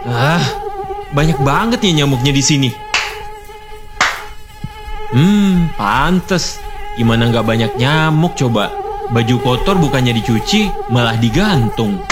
Ah, banyak banget ya nyamuknya di sini. Pantes. Gimana nggak banyak nyamuk coba? Baju kotor bukannya dicuci, malah digantung.